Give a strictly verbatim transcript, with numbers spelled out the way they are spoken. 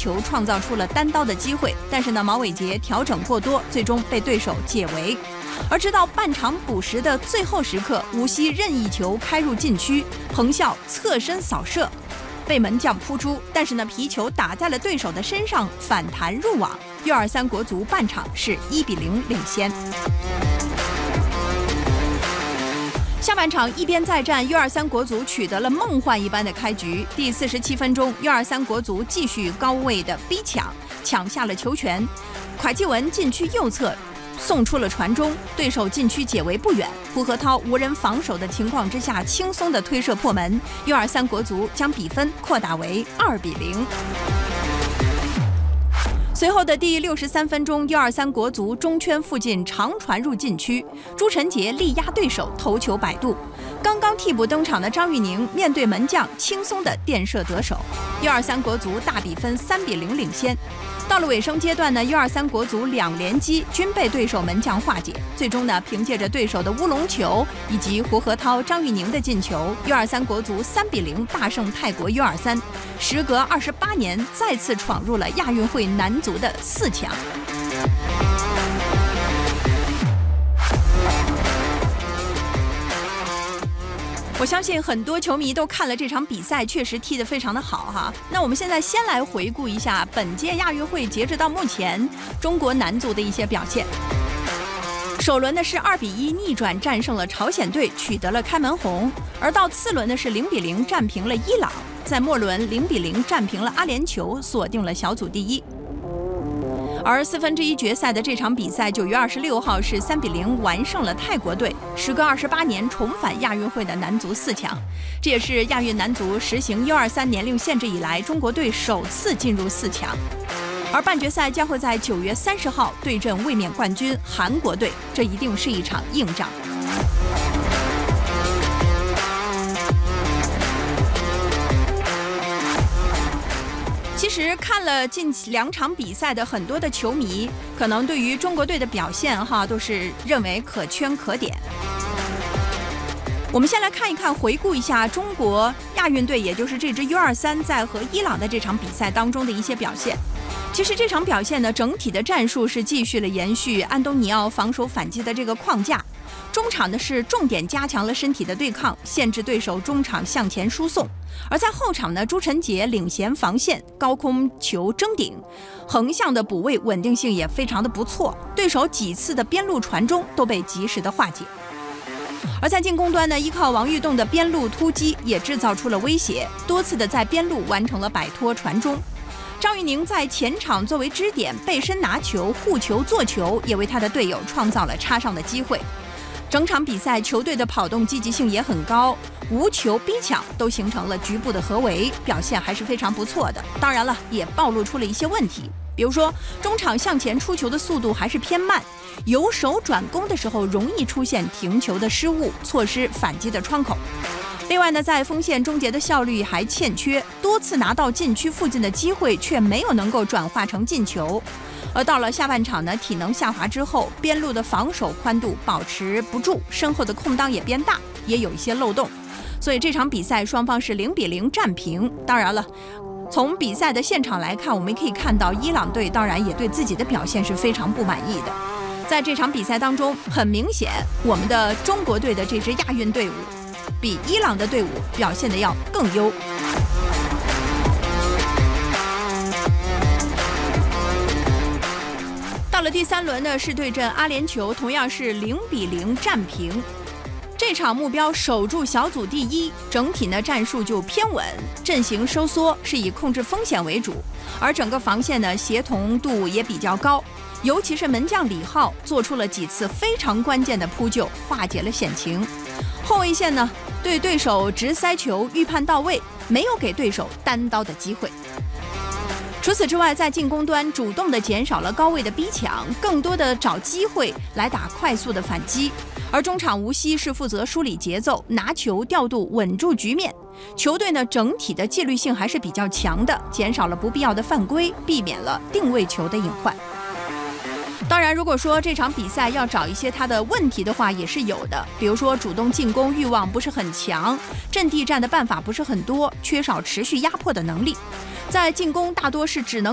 球创造出了单刀的机会，但是呢，毛伟杰调整过多，最终被对手解围。而直到半场补时的最后时刻，无锡任意球开入禁区，彭笑侧身扫射，被门将扑出，但是呢，皮球打在了对手的身上，反弹入网。U 二三国足半场是一比零领先。下半场一边再战 ，U 二三国足取得了梦幻一般的开局。第四十七分钟 ，U 二三国足继续高位的逼抢，抢下了球权。蒯继文禁区右侧送出了传中，对手禁区解围不远，胡河涛无人防守的情况之下，轻松的推射破门 ，U 二三国足将比分扩大为二比零。随后的第六十三分钟 ，U 二三国足中圈附近长传入禁区，朱晨杰力压对手，头球摆渡。刚刚替补登场的张玉宁面对门将，轻松的垫射得手 ，U 二三国足大比分三比零领先。到了尾声阶段呢 ，U 二三国足两连击均被对手门将化解，最终呢，凭借着对手的乌龙球以及胡河涛、张玉宁的进球 ，U 二三国足三比零大胜泰国 U 二三，时隔二十八年再次闯入了亚运会男足的四强。我相信很多球迷都看了这场比赛，确实踢得非常的好哈。那我们现在先来回顾一下本届亚运会截止到目前中国男足的一些表现。首轮呢是二比一逆转战胜了朝鲜队，取得了开门红；而到次轮呢是零比零战平了伊朗，在末轮零比零战平了阿联酋，锁定了小组第一。而四分之一决赛的这场比赛，九月二十六号是三比零完胜了泰国队，时隔二十八年重返亚运会的男足四强。这也是亚运男足实行 U 二三年龄限制以来，中国队首次进入四强。而半决赛将会在九月三十号对阵卫冕冠军韩国队，这一定是一场硬仗。其实看了近两场比赛的很多的球迷，可能对于中国队的表现哈都是认为可圈可点。我们先来看一看，回顾一下中国亚运队，也就是这支 U 二三在和伊朗的这场比赛当中的一些表现。其实这场表现呢，整体的战术是继续了延续安东尼奥防守反击的这个框架。中场呢是重点加强了身体的对抗，限制对手中场向前输送；而在后场呢，朱晨杰领衔防线，高空球争顶，横向的补位稳定性也非常的不错，对手几次的边路传中都被及时的化解。而在进攻端呢，依靠王玉栋的边路突击也制造出了威胁，多次的在边路完成了摆脱传中。张玉宁在前场作为支点，背身拿球、护球、做球，也为他的队友创造了插上的机会。整场比赛球队的跑动积极性也很高，无球逼抢都形成了局部的合围，表现还是非常不错的。当然了，也暴露出了一些问题，比如说中场向前出球的速度还是偏慢，由守转攻的时候容易出现停球的失误，错失反击的窗口。另外呢，在锋线终结的效率还欠缺，多次拿到禁区附近的机会却没有能够转化成进球。而到了下半场呢，体能下滑之后，边路的防守宽度保持不住，身后的空当也变大，也有一些漏洞。所以这场比赛双方是零比零战平。当然了，从比赛的现场来看，我们可以看到伊朗队当然也对自己的表现是非常不满意的。在这场比赛当中，很明显我们的中国队的这支亚运队伍比伊朗的队伍表现的要更优。到了第三轮呢，是对阵阿联酋，同样是零比零战平。这场目标守住小组第一，整体呢战术就偏稳，阵型收缩，是以控制风险为主，而整个防线呢协同度也比较高，尤其是门将李浩做出了几次非常关键的扑救，化解了险情。后卫线呢对对手直塞球预判到位，没有给对手单刀的机会。除此之外，在进攻端主动的减少了高位的逼抢，更多的找机会来打快速的反击。而中场无锡是负责梳理节奏，拿球调度，稳住局面。球队呢整体的纪律性还是比较强的，减少了不必要的犯规，避免了定位球的隐患。当然，如果说这场比赛要找一些他的问题的话，也是有的，比如说主动进攻欲望不是很强，阵地战的办法不是很多，缺少持续压迫的能力。在进攻大多是只能